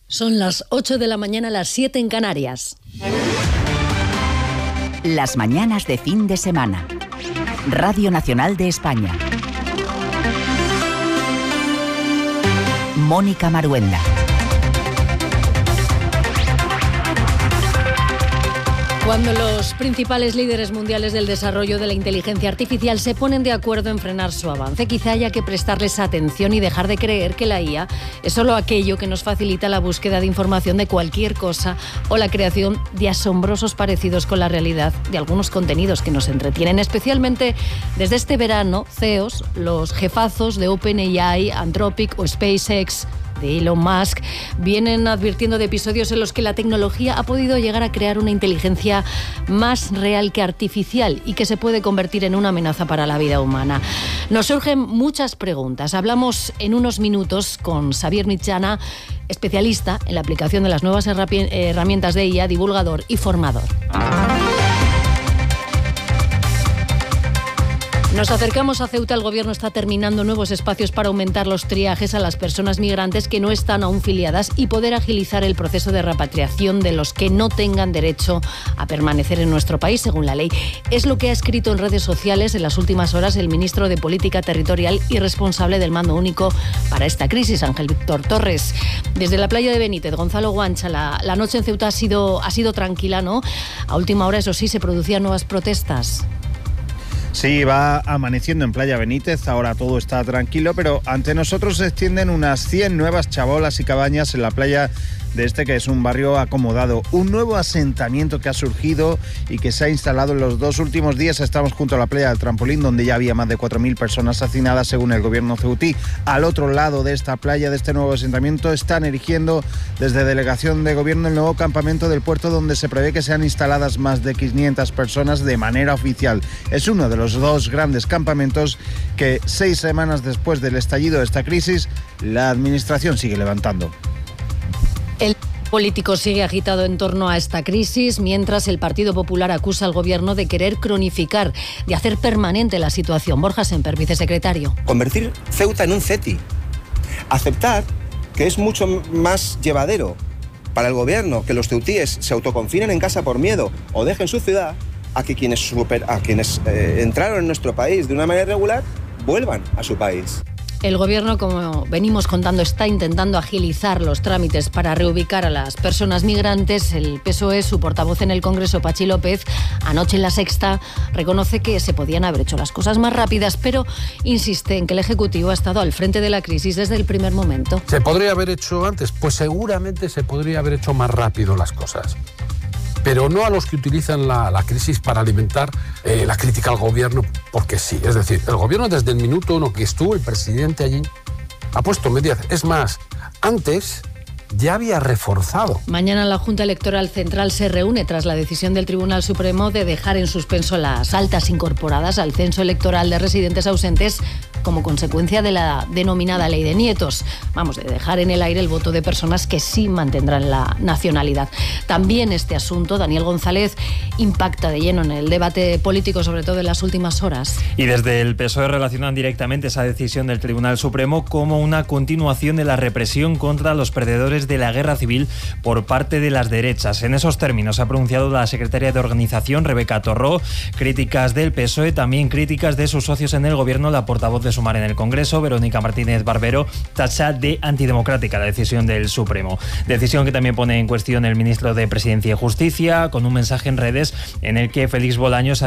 Son las 8 de la mañana, las 7 en Canarias. Las mañanas de fin de semana. Radio Nacional de España. Mónica Maruenda. Cuando los principales líderes mundiales del desarrollo de la inteligencia artificial se ponen de acuerdo en frenar su avance, quizá haya que prestarles atención y dejar de creer que la IA es solo aquello que nos facilita la búsqueda de información de cualquier cosa o la creación de asombrosos parecidos con la realidad de algunos contenidos que nos entretienen. Especialmente desde este verano, CEOs, los jefazos de OpenAI, Anthropic o SpaceX, de Elon Musk, vienen advirtiendo de episodios en los que la tecnología ha podido llegar a crear una inteligencia más real que artificial y que se puede convertir en una amenaza para la vida humana. Nos surgen muchas preguntas. Hablamos en unos minutos con Xavier Mitjana, especialista en la aplicación de las nuevas herramientas de IA, divulgador y formador. Nos acercamos a Ceuta. El Gobierno está terminando nuevos espacios para aumentar los triajes a las personas migrantes que no están aún filiadas y poder agilizar el proceso de repatriación de los que no tengan derecho a permanecer en nuestro país, según la ley. Es lo que ha escrito en redes sociales en las últimas horas el ministro de Política Territorial y responsable del Mando Único para esta crisis, Ángel Víctor Torres. Desde la playa de Benítez, Gonzalo Guancha, la noche en Ceuta ha sido tranquila, ¿no? A última hora, eso sí, se producían nuevas protestas. Sí, va amaneciendo en Playa Benítez, ahora todo está tranquilo, pero ante nosotros se extienden unas 100 nuevas chabolas y cabañas en la playa de este, que es un barrio acomodado. Un nuevo asentamiento que ha surgido y que se ha instalado en los 2 últimos días. Estamos junto a la playa del Trampolín, donde ya había más de 4.000 personas hacinadas, según el gobierno ceutí. Al otro lado de esta playa, de este nuevo asentamiento, están erigiendo desde Delegación de Gobierno el nuevo campamento del puerto, donde se prevé que sean instaladas más de 500 personas de manera oficial. Es uno de los 2 grandes campamentos que 6 semanas después del estallido de esta crisis, la administración sigue levantando. El político sigue agitado en torno a esta crisis, mientras el Partido Popular acusa al Gobierno de querer cronificar, de hacer permanente la situación. Borja Semper, vicesecretario. Convertir Ceuta en un CETI. Aceptar que es mucho más llevadero para el Gobierno que los ceutíes se autoconfinen en casa por miedo o dejen su ciudad, a que quienes entraron en nuestro país de una manera irregular vuelvan a su país. El Gobierno, como venimos contando, está intentando agilizar los trámites para reubicar a las personas migrantes. El PSOE, su portavoz en el Congreso, Pachi López, anoche en La Sexta, reconoce que se podían haber hecho las cosas más rápidas, pero insiste en que el Ejecutivo ha estado al frente de la crisis desde el primer momento. ¿Se podría haber hecho antes? Pues seguramente se podría haber hecho más rápido las cosas. Pero no a los que utilizan la crisis para alimentar la crítica al Gobierno, porque sí. Es decir, el Gobierno desde el minuto 1 que estuvo el presidente allí ha puesto medidas. Es más, antes ya había reforzado. Mañana la Junta Electoral Central se reúne tras la decisión del Tribunal Supremo de dejar en suspenso las altas incorporadas al censo electoral de residentes ausentes como consecuencia de la denominada Ley de Nietos. Vamos, de dejar en el aire el voto de personas que sí mantendrán la nacionalidad. También este asunto, Daniel González, impacta de lleno en el debate político, sobre todo en las últimas horas. Y desde el PSOE relacionan directamente esa decisión del Tribunal Supremo como una continuación de la represión contra los perdedores de la guerra civil por parte de las derechas. En esos términos ha pronunciado la secretaria de Organización, Rebeca Torró, críticas del PSOE, también críticas de sus socios en el Gobierno. La portavoz de Sumar en el Congreso, Verónica Martínez Barbero, tacha de antidemocrática la decisión del Supremo. Decisión que también pone en cuestión el ministro de Presidencia y Justicia, con un mensaje en redes en el que Félix Bolaños